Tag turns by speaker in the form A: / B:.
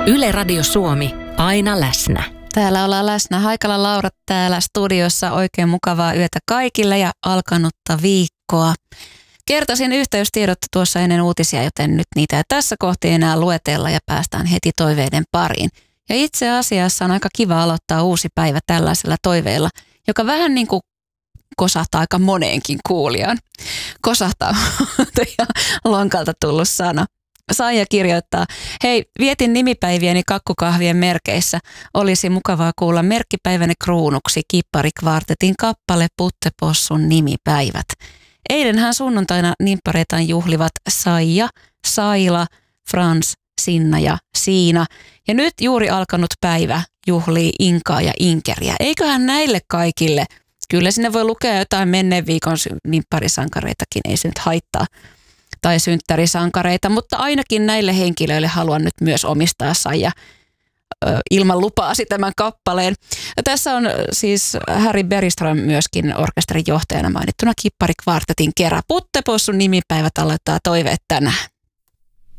A: Yle Radio Suomi, aina läsnä.
B: Täällä ollaan läsnä. Haikala Laura täällä studiossa. Oikein mukavaa yötä kaikille ja alkanutta viikkoa. Kertasin yhteystiedot tuossa ennen uutisia, joten nyt niitä ei tässä kohti enää luetella ja päästään heti toiveiden pariin. Ja itse asiassa on aika kiva aloittaa uusi päivä tällaisella toiveella, joka vähän niin kuin kosahtaa aika moneenkin kuulijaan. Kosahtaa ja lonkalta tullut sana. Saija kirjoittaa, hei, vietin nimipäiviäni kakkukahvien merkeissä. Olisi mukavaa kuulla merkkipäiväni kruunuksi Kipparikvartetin kappale Puttepossun nimipäivät. Eilenhän sunnuntaina nimppareitaan juhlivat Saija, Saila, Frans, Sinna ja Siina. Ja nyt juuri alkanut päivä juhlii Inkaa ja Inkeriä. Eiköhän näille kaikille, kyllä sinne voi lukea jotain menneen viikon nimpparisankareitakin, ei se nyt haittaa. Tai synttärisankareita, mutta ainakin näille henkilöille haluan nyt myös omistaa Saija ilman lupaasi tämän kappaleen. Ja tässä on siis Harry Bergström myöskin orkesterin johtajana mainittuna Kipparikvartetin kerran. Puttepossun nimipäivät aloittaa toiveet tänään.